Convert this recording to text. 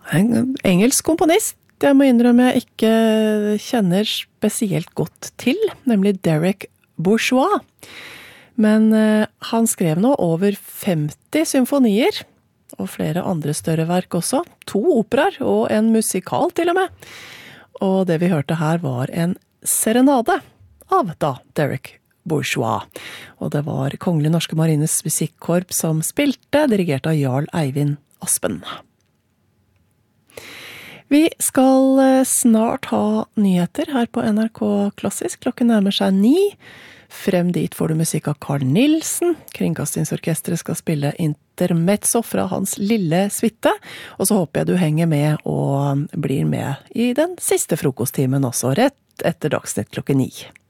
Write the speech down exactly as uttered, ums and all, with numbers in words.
En engelsk komponist, jeg må innrømme jeg ikke kjenner spesielt godt til, nemlig Derek Bourgeois. Men eh, han skrev nå over femti symfonier, og flere andre større verk også. To operer og en musikal til og med. Og det vi hørte her var en serenade av da Derek Bourgeois. Og det var Kongelig Norske Marines Musikkorps som spilte, dirigert av Jarl Eivind Aspen. Vi skal snart ha nyheter her på N R K Klassisk. Klokken nærmer seg ni. Frem dit får du musikk av Carl Nielsen. Kringkastingsorkestret skal spille intermezzo fra hans lille suite. Og så håper jeg du henger med og blir med i den siste frokosttimen også, rett etter Dagsnytt klokken ni.